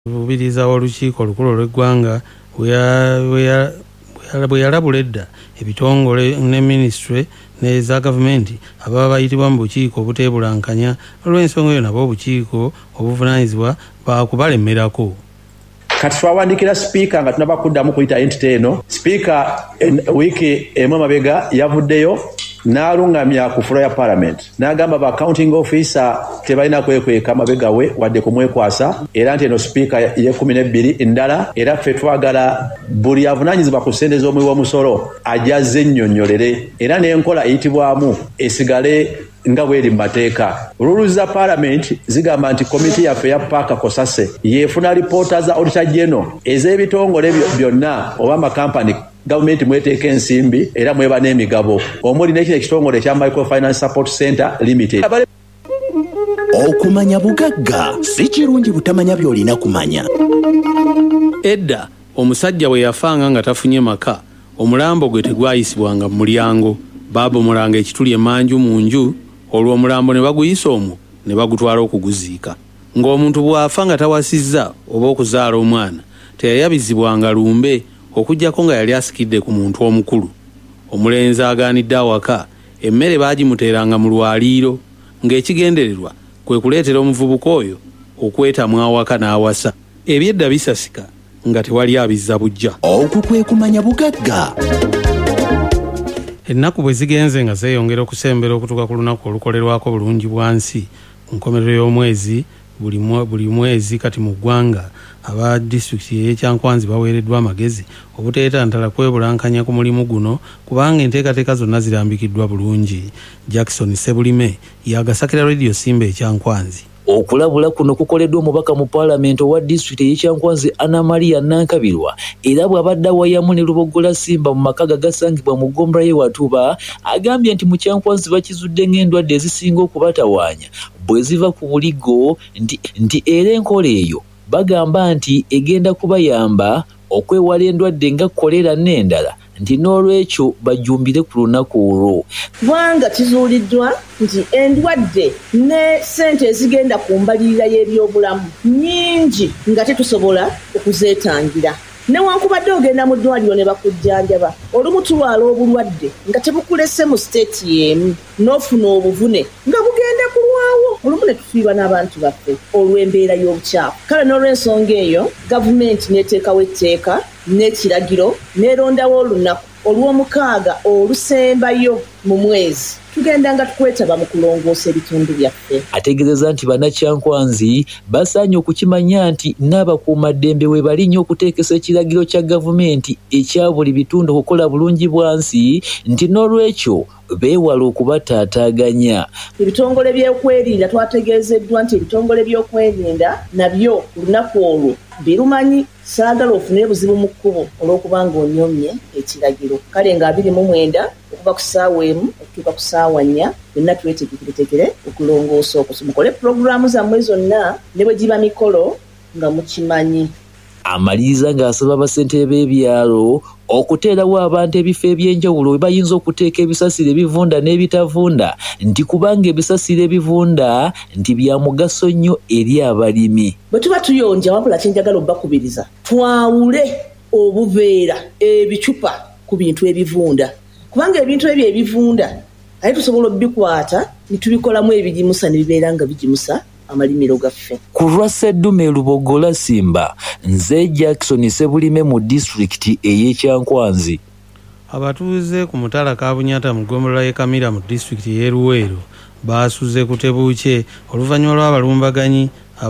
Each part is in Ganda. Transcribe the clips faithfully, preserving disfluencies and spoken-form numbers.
Lubiriza olukiiko olukulu lw'eggwanga bwe yalabula edda ebitongole ne minisitule n'eza gavumenti ababa bayitibwa mu bukiiko obuteebulankanya olw'ensonga eyo nabo obukiiko obuvunaanyizibwa bakubalemerako. Kati twawandikira sipiika nga tunaba kuddamu kuyita entity eno. Sipiika wiiki emu amabega yavuddeyo n'alungamya ku floor ya parliament n'agamba ba accounting officer tebalina kwekweka mabega we wadde kumwekwasa, era nti eno sipiika y'ekumi n'ebbiri ndala, era ffe twagala buli avunaanyizibwa ku ssente z'omuwi w'omusolo ajaze ennyonnyolere era n'enkola eyitibwamu esigale nga bweri mu mateeka. Rules za parliament zigamba nti komiti yaffe ya paaka Kosase yeefuna lipoota za auditor general ez'ebitongole byonna oba amakampani gavumenti mweteeka ensimbi era mweba n'emigabo omuli n'ekino ekitongole ekya Microfinance Support Center Limited. Okumanya bugagga si kirungi butamanya by'olina kumanya. Edda omusajja bwe yafanga nga tafunye maka, omulambo gwe tegwayisibwanga mu mulyango, baabomolanga ekituli emanju mu nju, olwo omulambo ne baguyisa omwo ne bagutwala okuguziika. Ng'omuntu bw'afa nga tawasizza oba okuzaala omwana teyayabizibwanga lumbe okujjako nga yali asikidde ku muntu omukulu. Omulenzi agaanidde awaka, emmere baagimuteeranga mu lwaliiro, ng'ekigendererwa kwe kuleetera omuvubuka oyo okwetamwa awaka n'awasa. Ebyedda bisasika nga tewali abizza bujja. Okwo kwe kumanya bugagga. Ennaku bwe zigenze nga zeeyongera okusembera okutuuka ku lunaku olukolerwako bulungi bwansi ku nkomerero y'omwezi buli buli mwezi kati mu ggwanga aba disitulikiti y'ekyankwanzi baweereddwa amagezi obuteetantala kwebulankanya ku mulimu guno kubanga enteekateeka zonna zirambikiddwa bulungi. Jackson Sebulime yagasakira Radio Simba ekyankwanzi. Okulabula kuno kukoleddwa omubaka mu Parliament owa disitulikiti y'ekyankwanzi Anna Maria Nankabirwa era bw'abadde awayamu ne Lubogola Simba mu maka gagasangibwa mu Ggombra y'e Watuba, agambye nti mu kyankwanzi bakizudde ng'endwadde ezisinga okubatawaanya bwe ziva ku buligo, nti, nti era enkola eyo bagamba nti egenda kubayamba okwewala endwadde nga kolera n'endala, nti n'olwekyo bajumbire ku lunaku olwo. Kubanga kizuuliddwa nti endwadde ne ssente ezigenda ku mbalirira y'ebyobulamu nnyingi nga tetusobola okuzeetangira. Newankubadde ogenda mu ddwaliro ne bakujjanjaba, olumu tulwala obulwadde nga tebukulese mu siteeti y'emu n'ofuna obuvune nga bugenda kulwawo, olumu ne tufiirwa n'abantu baffe olw'embeera y'obukyafu. Kale n'olw'ensonga eyo gavumenti n'eteekawo etteeka n'ekiragiro n'erondawo olunaku olw'omukaaga olusembayo mu mwezi tugenda nga tukwetaba mu kulongoosa ebitundu byaffe. Ategeezezza nti bannakyankwanzi basaanye okukimanya nti n'abakuumaddembe we bali nnyo okuteekesa ekiragiro kya gavumenti ekya buli bitundu okukola bulungi bwansi, nti n'olwekyo beewala okubataataaganya. Ebitongole by'okwerinda twategeezeddwa nti ebitongole by'okwerinda nabyo ku lunaku olwo birumanyi, saagala ofune buzibu mu kkubo olw'okubanga onyomye ekiragiro. Kale nga abiri mu mwenda okuva ku ssaawa emu okutuuka ku ssaawa nnya byonna twetegekeretekere okulongoosa okwo. Mukole pulogulaamu zammwe zonna ne bwe giba mikolo nga mukimanyi. Amaliriza ng'asaba abasentebe b'ebyalo okuteerawo abantu ebifo eby'enjawulo we bayinza okuteeka ebisasiro ebivunda n'ebitavunda, nti kubanga ebisasiro ebivunda nti bya mugaso nnyo eri abalimi. Bwe tuba tuyonja wabula kyenjagala obbakubiriza twawule obuveera ebicupa ku bintu ebivunda, kubanga ebintu ebyo ebivunda ate tusobola obbikwata ne tubikolamu ebigimusa ne bibeera nga bigimusa amalimiro gaffe. Ku lwa Sseddume Lubogola Simba, nze Jackson Sebulime mu disitulikiti ey'ekyankwanzi. Abatuuze ku mutala ka Bunyata mu ggombolola y'e Kamira mu disitulikiti y'e Luweero baasuze ku Tebuukye oluvannyuma lw'abalumbaganyi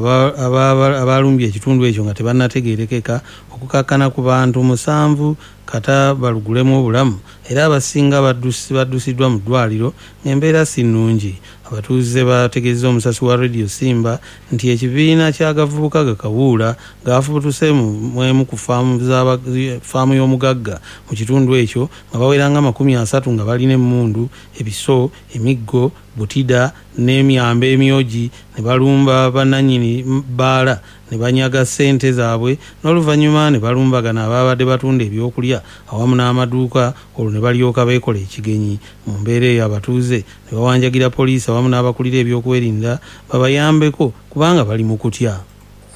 abalumbye ekitundu ekyo nga tebannategeerekeka okukakkana ku bantu musanvu kata balugulemu obulamu era abasinga baddusiddwa mu ddwaliro ng'embeera si nnungi. Abatuuze bategeezza omusasi wa Radio Simba nti ekibiina ky'agavubuka gakawuula gaafubutuse mu emu ku faamu y'omugagga mu kitundu ekyo nga baweranga amakumi asatu nga balina emmundu, ebiso, emiggo, butida n'emyamba emyogi ne balumba bannannyini bbaala ne banyaga ssente zaabwe n'oluvannyuma ne balumbagana abaabadde batunda ebyokulya awamu n'amaduuka, olwo ne balyoka beekola ekigenyi. Mu mbeera eyo abatuuze ne bawanjagira poliisi awamu n'abakulira ebyokwerinda babayambeko kubanga bali mu kutya.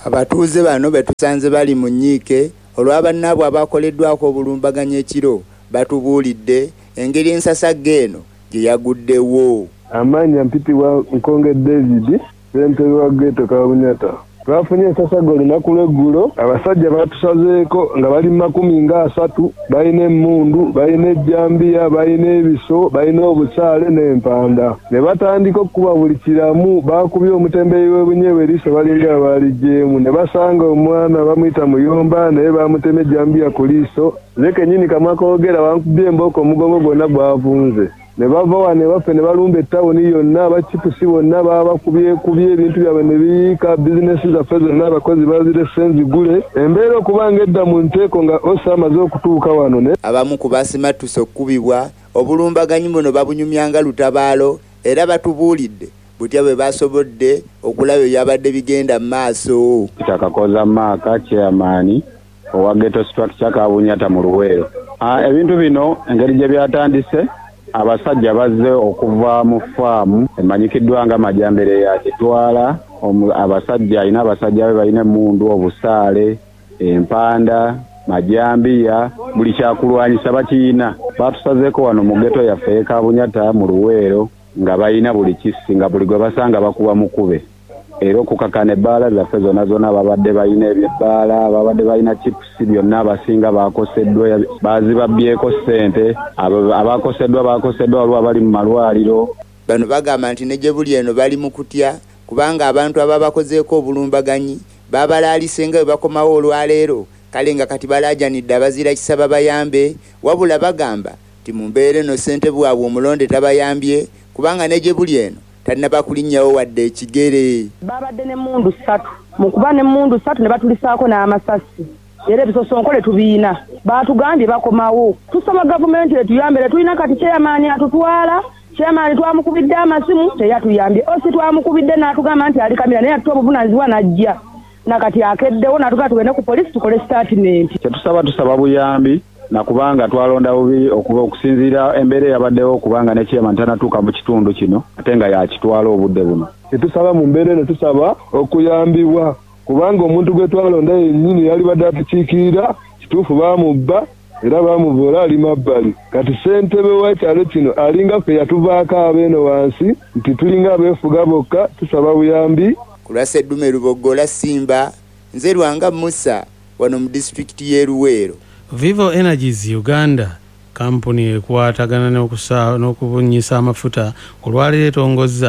abatuuze bano betusanze bali mu nnyiike olw'abannaabwe abakoleddwako obulumbaganya ekiro batubuulidde engeri ensasagge eno gye yaguddewo. Amanya mpitibwa Nkonge David, ssentebe wa Geto Kabunyata. Twafunye ensasagge olunaku lw'eggulo, abasajja batusazeeko nga bali makumi nga asatu, balina emmundu, balina ejjambiya, balina ebiso, balina obusaale n'empanda. Ne batandika okukuba buli kiramu, baakubye omutembeeyi w'ebunyeebwa eriiso balinga abaaligyemu. Ne basanga omwana bamuyita Muyomba naye baamutema ejjambiya ku liiso. Nze kennyini kamwa koogera bankubye embooko omugongo gwonna gwavunze. Ne bava wa ne baffe ne balumba ettawuni yonna, abakipusi bonna baba bakubyekubye ebintu byabwe ne biyiika, bizinesi zaffe zonna abakozi bazirese enzigule. Embeera okubanga edda mu nteeko nga osa amaze okutuuka wano. Ne abamu ku basimattusa okkubibwa obulumbaganyi buno babunyumyanga lutabaalo era batubuulidde butya bwe basobodde okulaba ebyabadde bigenda mu maaso. Kitakakoza Maaka chairman owa Geto Structure Kabunyata mu Luweero. Ebintu bino engeri gye byatandise, abasajja bazze okuva mu faamu emanyikiddwa nga Majambere ya Kitwala. Abasajja alina abasajja be balina emmundu, obusaale, empanda, majambiya, buli kyakulwanyisa bakiyina. Batusazeeko wano mu Geto yaffe Kabunyata mu Luweero nga balina buli kisi, nga buli gwe basanga bakuba mukube. Era okukakana ebbaala zaffe zonna zonna babadde balina ebyebbaala, babadde balina chipusi byonna abasinga bakoseddwa, baazibabbyeko ssente, abakoseddwa bakoseddwa olwa bali mu malwaliro. Bano bagamba nti ne gye buli eno bali mu kutya kubanga abantu ababakozeeko obulumbaganyi babalaalise nga bwe bakomawo olwaleero, kale nga kati balaajanidde abazira kisa babayambe, wabula bagamba nti mu mbeera eno ssente bwabwe omulonde tabayambye kubanga ne gye buli eno tanaba kulinnyawo wadde ekigere. Babadde ne mundu ssatu, mu kuba ne mundu ssatu ne batulisaako n'amasasi era ebisosonkole tubiina. Baatugambye bakomawo, tusaba gavumenti etuyambire, tulina kati chairman atutwala, chairman twamukubidde amasimu teyatuyambye, osi twamukubidde n'atugamba nti ali kamira naye atuwa obuvunaanyizibwa n'ajja nakati akeddewo n'atugamba tugende ku poliisi tukole statement. Kyetusaba tusaba buyambi nakubanga twalonda bubi okuba okusinziira embeera yabaddewo kubanga ne chairman tanatuuka mu kitundu kino ate nga yakitwala obudde buno. Tetusaba mu mbeera eno tusaba okuyambibwa kubanga omuntu gwe twalonda yennyini yali badde atukiikirira, kituufu baamubba era baamuvoola ali mabbali. Kati ssentebe w'ekyalo kino alinga ffe yatuvaako abeeno wansi nti tulinga abeefuga bokka, tusaba buyambi. Ku lwa Sseddume Luboggola Simba, nze Lwanga Musa wano mu disitulikiti y'e Luweero. Vivo Energies Uganda, kampuni ekwatagana n'okubunyisa amafuta, olwaleero etongozza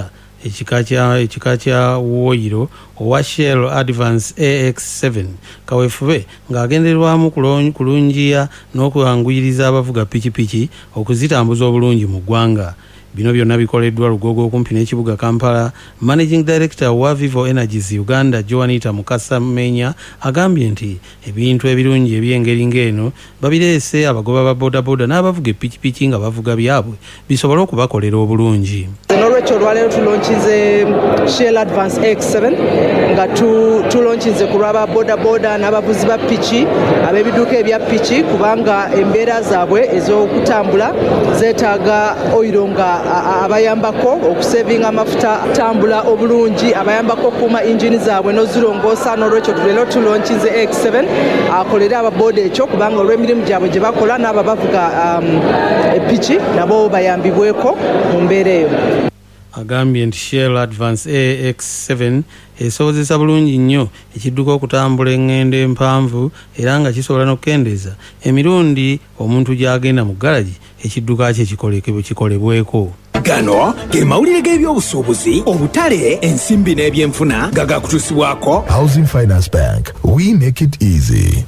ekika kya woyiro owa Shell Advance A X seven kaweefube ng'agenderwamu kulungiya n'okwanguyiriza abavuga pikipiki okuzitambuza obulungi mu ggwanga. Bino byonna bikoleddwa Lugogo okumpi n'ekibuga Kampala. Managing Director wa Vivo Energies Uganda Joanita Mukasa Menya agambye nti ebintu ebirungi eby'engeri ng'eno babireese abagoba ba bodaboda n'abavuga epikipiki nga bavuga byabwe bisobole okubakolera obulungi. N'olwekyo olwaleero tulonkize Shell Advance A X seven nga tulonkize ku lw'aba bodaboda n'abavuzi ba piki ab'ebiduuka ebya piki kubanga embeera zaabwe ez'okutambula zeetaaga oyiro nga abayambako okusevinga amafuta tambula obulungi, abayambako okuuma injini zaabwe n'ozirongoosa. N'olwekyo leero tulonkize A X seven akolera ababoda ekyo kubanga olw'emirimu gyabwe gye bakola n'abo bavuga epiki nabo bayambibweko mu mbeera eyo. Agambye nti Shell Advance A X seven esobozesa bulungi nnyo ekidduka okutambula eŋŋendo empanvu era nga kisobola n'okukendeeza emirundi omuntu gy'agenda mu galagi ekidduka kye kikolebweko. Gano ge mawulire g'ebyobusuubuzi, obutale, ensimbi n'ebyenfuna nga gakutuusibwako Housing Finance Bank. We make it easy.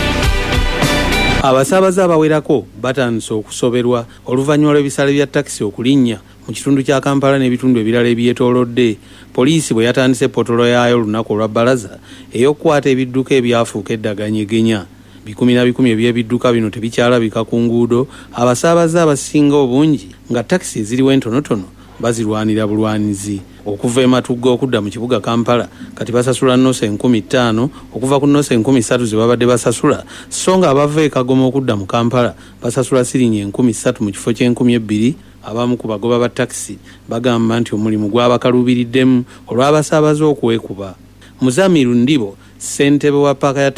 Abasaabaze abawerako batandise okusoberwa oluvannyuma lw'ebisale bya takisi okulinnya mu kitundu kya Kampala n'ebitundu ebirala ebyetoolodde. Poliisi bwe yatandise potolo yaayo olunaku olwa bbalaza ey'okukwata ebidduka ebyafuuka eddaganyegenya. Bikumi na bikumi eby'ebidduka bino tebikyalabika ku nguudo, abasaabaze abasinga obungi nga takisi eziriwo entonotono bazirwanira bulwanizi. Okuva ematugga okudda mu kibuga Kampala kati basasula nnose enkumi ttaano okuva ku nnose enkumi ssatu ze babadde basasula, so nga abava e Kagoma okudda mu Kampala basasula siringi enkumi ssatu mu kifo ky'enkumi ebbiri. Abamu ku bagoba ba takisi bagamba nti omulimu gwabakaluubiriddemu olw'abasaabaze okwekuba. Muzamiru Ndibo ssentebe wa paaka ya